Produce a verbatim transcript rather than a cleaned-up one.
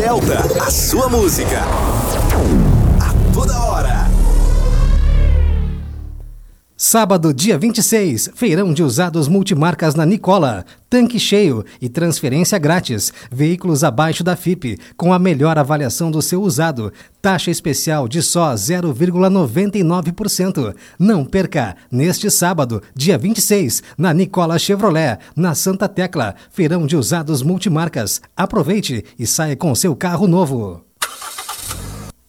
Delta, a sua música. A toda hora. Sábado, dia vinte e seis, feirão de usados multimarcas na Nicola. Tanque cheio e transferência grátis. Veículos abaixo da F I P, com a melhor avaliação do seu usado. Taxa especial de só zero vírgula noventa e nove por cento. Não perca, neste sábado, dia vinte e seis, na Nicola Chevrolet, na Santa Tecla. Feirão de usados multimarcas. Aproveite e saia com seu carro novo.